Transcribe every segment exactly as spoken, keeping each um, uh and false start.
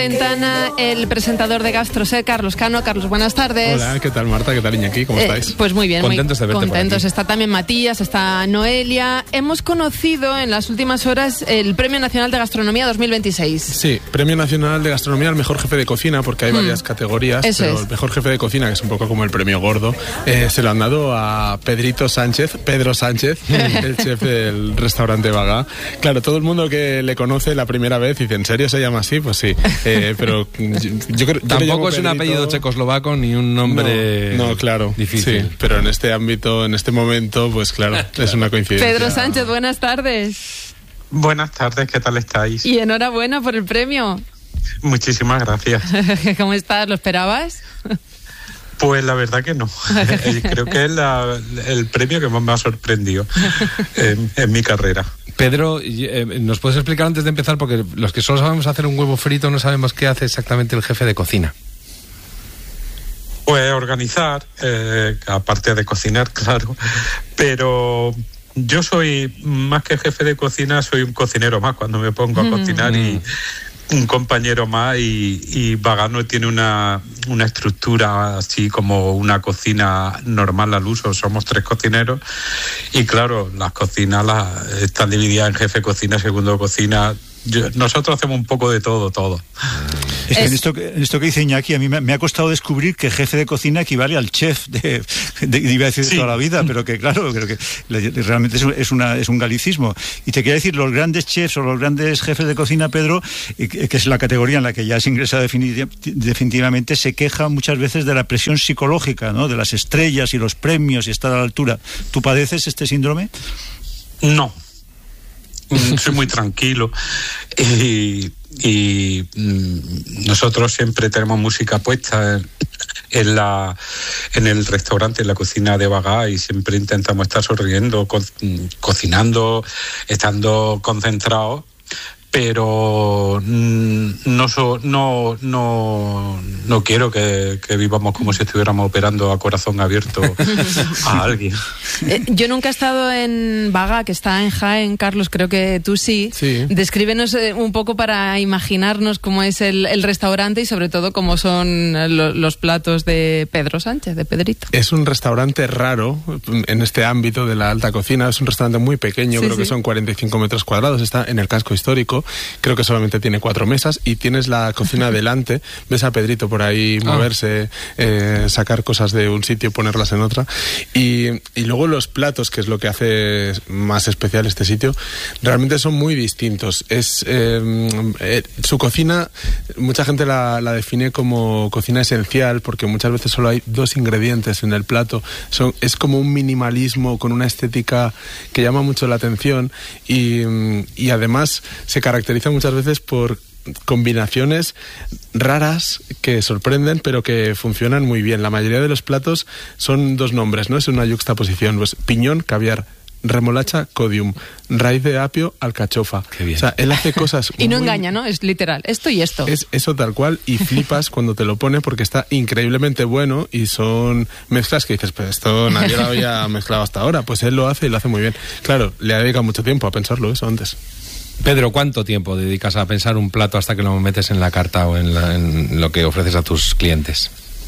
ventana el presentador de GastroSet, Carlos Cano. Carlos, buenas tardes. Hola, ¿qué tal, Marta? ¿Qué tal, Iñaki? ¿Cómo eh, estáis? Pues muy bien, contentos muy de verte contentos. por aquí. Está también Matías, está Noelia. Hemos conocido en las últimas horas el Premio Nacional de Gastronomía dos mil veintiséis. Sí, Premio Nacional de Gastronomía al mejor jefe de cocina, porque hay mm. varias categorías, Eso pero es. el mejor jefe de cocina, que es un poco como el premio gordo, eh, se lo han dado a Pedrito Sánchez, Pedro Sánchez, el chef del restaurante Bagá. Claro, todo el mundo que le conoce la primera vez dice, ¿en serio se llama así? Pues sí, eh, pero yo, yo creo... Tampoco es un apellido checoslovaco ni un nombre no, no, claro, difícil. Sí, pero en este ámbito, en este momento, pues claro, claro. es una coincidencia. Pedro Sánchez, buenas tardes. Buenas tardes, ¿qué tal estáis? Y enhorabuena por el premio. Muchísimas gracias. ¿Cómo estás? ¿Lo esperabas? Pues la verdad que no. Creo que es la, el premio que más me ha sorprendido en, en mi carrera. Pedro, ¿nos puedes explicar antes de empezar? Porque los que solo sabemos hacer un huevo frito no sabemos qué hace exactamente el jefe de cocina. Pues organizar, eh, aparte de cocinar, claro, pero yo soy, más que jefe de cocina, soy un cocinero más cuando me pongo a cocinar y un compañero más y, y Vagano tiene una, una estructura así como una cocina normal al uso. Somos tres cocineros y claro, las cocinas las, están divididas en jefe de cocina, segundo de cocina. Yo, nosotros hacemos un poco de todo, todo. Es que en, esto, en esto que dice Iñaki, a mí me, me ha costado descubrir que jefe de cocina equivale al chef de, de, de iba a decir, sí. de toda la vida, pero que claro, creo que realmente es, es, una, es un galicismo. Y te quería decir, los grandes chefs o los grandes jefes de cocina, Pedro, que es la categoría en la que ya has ingresado definitivamente, se quejan muchas veces de la presión psicológica, ¿no? De las estrellas y los premios y estar a la altura. ¿Tú padeces este síndrome? No. Soy muy tranquilo y, y nosotros siempre tenemos música puesta en, en la en el restaurante, en la cocina de Bagá, y siempre intentamos estar sonriendo, co- cocinando, estando concentrados, pero no so, no no no quiero que, que vivamos como si estuviéramos operando a corazón abierto a alguien. Eh, yo nunca he estado en Bagá, que está en Jaén, Carlos, creo que tú sí. Sí. Descríbenos eh, un poco para imaginarnos cómo es el, el restaurante y sobre todo cómo son lo, los platos de Pedro Sánchez, de Pedrito. Es un restaurante raro en este ámbito de la alta cocina. Es un restaurante muy pequeño, sí, creo sí. que son cuarenta y cinco metros cuadrados. Está en el casco histórico. Creo que solamente tiene cuatro mesas y tienes la cocina delante. Ves a Pedrito por ahí moverse, eh, sacar cosas de un sitio y ponerlas en otra. Y, y luego los platos, que es lo que hace más especial este sitio, realmente son muy distintos. Es eh, eh, su cocina, mucha gente la, la define como cocina esencial porque muchas veces solo hay dos ingredientes en el plato. Son, es como un minimalismo con una estética que llama mucho la atención y, y además se caracteriza muchas veces por combinaciones raras que sorprenden pero que funcionan muy bien. La mayoría de los platos son dos nombres, ¿no? Es una yuxtaposición, pues piñón, caviar, remolacha, codium, raíz de apio, alcachofa. Qué bien. O sea, él hace cosas y no muy... engaña, ¿no? Es literal, esto y esto. Es eso tal cual y flipas cuando te lo pone porque está increíblemente bueno y son mezclas que dices, pues esto nadie lo había mezclado hasta ahora. Pues él lo hace y lo hace muy bien. Claro, le ha dedicado mucho tiempo a pensarlo eso antes. Pedro, ¿cuánto tiempo dedicas a pensar un plato hasta que lo metes en la carta o en, la, en lo que ofreces a tus clientes?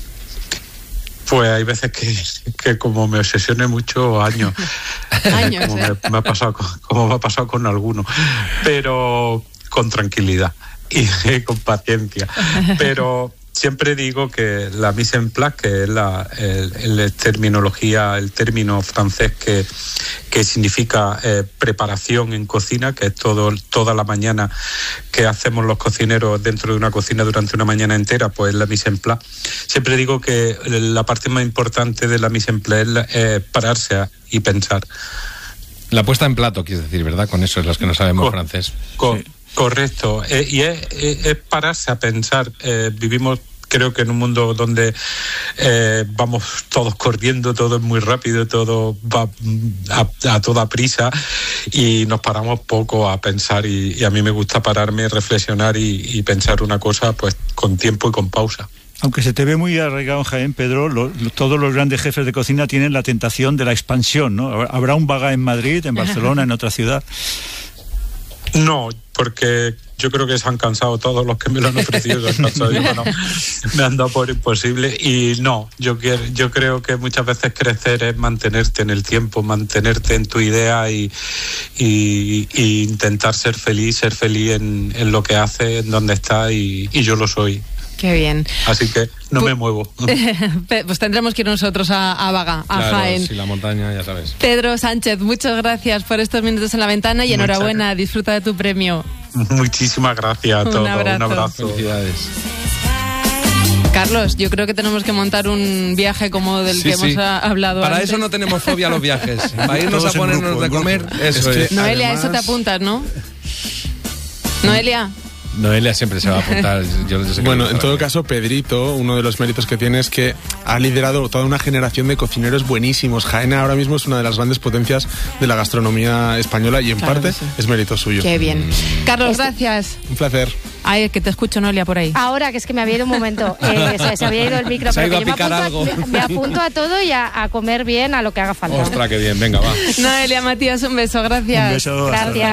Pues hay veces que, que como me obsesione mucho, años. años como, ¿eh? me, me ha pasado con, como me ha pasado con algunos. Pero con tranquilidad y con paciencia. Pero siempre digo que la mise en place, que es la el, el terminología, el término francés que, que significa eh, preparación en cocina, que es todo toda la mañana que hacemos los cocineros dentro de una cocina durante una mañana entera, pues la mise en place. Siempre digo que la parte más importante de la mise en place es, la, es pararse a, y pensar. La puesta en plato, quieres decir, ¿verdad? Con eso es los que no sabemos Co- francés. Co- sí. Correcto, eh, y es, es, es pararse a pensar. Eh, vivimos, creo que en un mundo donde eh, vamos todos corriendo, todo es muy rápido, todo va a, a toda prisa y nos paramos poco a pensar y, y a mí me gusta pararme, reflexionar y, y pensar una cosa pues con tiempo y con pausa. Aunque se te ve muy arraigado en Jaén, Pedro, lo, lo, todos los grandes jefes de cocina tienen la tentación de la expansión, ¿no? Habrá un Bagá en Madrid, en Barcelona, en otra ciudad. No, porque yo creo que se han cansado todos los que me lo han ofrecido. Se han cansado, yo, bueno, me han dado por imposible. Y no, yo, quiero, yo creo que muchas veces crecer es mantenerte en el tiempo, mantenerte en tu idea y, y, y intentar ser feliz, ser feliz en, en lo que haces, en donde estás, y, y yo lo soy. Qué bien. Así que no pues, me muevo. Pues tendremos que ir nosotros a, a Baga, a claro, Jaén. Sí, la montaña, ya sabes. Pedro Sánchez, muchas gracias por estos minutos en la ventana y Muchas enhorabuena, gracias. Disfruta de tu premio. Muchísimas gracias a todos. Un abrazo. Un abrazo. Felicidades. Carlos, yo creo que tenemos que montar un viaje como del Sí, que sí. hemos a- hablado Para antes. eso no tenemos fobia a los viajes. Para irnos Todos a en ponernos grupo, de en comer, grupo. eso Es que- es. Noelia, Además- eso te apuntas, ¿no? Noelia. Noelia siempre se va a apuntar. Yo, yo sé que Bueno, le en gustará. todo caso, Pedrito, uno de los méritos que tiene es que ha liderado toda una generación de cocineros buenísimos. Jaén ahora mismo es una de las grandes potencias de la gastronomía española y en Claro parte que sí. es mérito suyo. Qué bien. Carlos, Este- gracias. Un placer. Ay, que te escucho, Noelia, por ahí. Ahora, que es que me había ido un momento, eh, se, se había ido el micro, Se ha pero ido que a yo me picar apunto, algo. a, me apunto a todo y a, a comer bien, a lo que haga falta. Ostras, qué bien. Venga, va. Noelia, Matías, un beso, gracias. Un beso. hasta Gracias.